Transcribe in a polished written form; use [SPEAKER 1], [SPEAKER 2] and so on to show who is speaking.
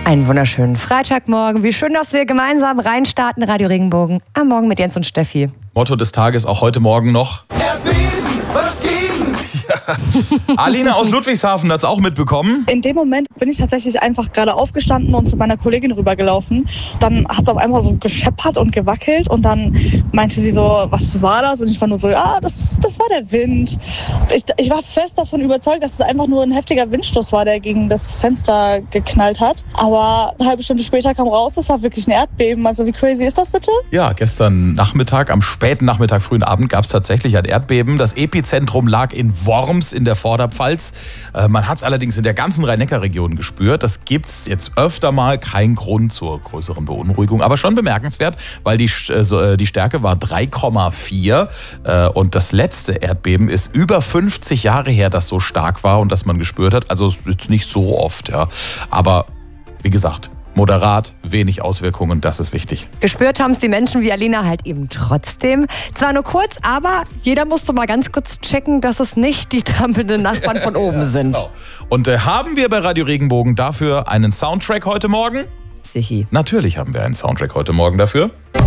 [SPEAKER 1] Einen wunderschönen Freitagmorgen. Wie schön, dass wir gemeinsam reinstarten. Radio Regenbogen am Morgen mit Jens und Steffi.
[SPEAKER 2] Motto des Tages auch heute Morgen noch.
[SPEAKER 3] Erdbeben, was ging?
[SPEAKER 2] Ja. Alina aus Ludwigshafen hat es auch mitbekommen.
[SPEAKER 4] In dem Moment bin ich tatsächlich einfach gerade aufgestanden und zu meiner Kollegin rübergelaufen. Dann hat es auf einmal so gescheppert und gewackelt und dann meinte sie so, was war das? Und ich war nur so, ja, das war der Wind. Ich war fest davon überzeugt, dass es einfach nur ein heftiger Windstoß war, der gegen das Fenster geknallt hat. Aber eine halbe Stunde später kam raus, es war wirklich ein Erdbeben. Also wie crazy ist das bitte?
[SPEAKER 2] Ja, gestern Nachmittag, am späten Nachmittag, frühen Abend gab es tatsächlich ein Erdbeben. Das Epizentrum lag in Worms in der Vorderpfalz. Man hat es allerdings in der ganzen Rhein-Neckar-Region gespürt. Das gibt es jetzt öfter mal. Kein Grund zur größeren Beunruhigung, aber schon bemerkenswert, weil die Stärke war 3,4 und das letzte Erdbeben ist über 50 Jahre her, das so stark war und das man gespürt hat. Also jetzt nicht so oft, ja. Aber wie gesagt, moderat, wenig Auswirkungen, das ist wichtig.
[SPEAKER 1] Gespürt haben es die Menschen wie Alina halt eben trotzdem. Zwar nur kurz, aber jeder musste mal ganz kurz checken, dass es nicht die trampelnden Nachbarn von oben sind.
[SPEAKER 2] Genau. Und haben wir bei Radio Regenbogen dafür einen Soundtrack heute Morgen?
[SPEAKER 1] Sichi.
[SPEAKER 2] Natürlich haben wir einen Soundtrack heute Morgen dafür.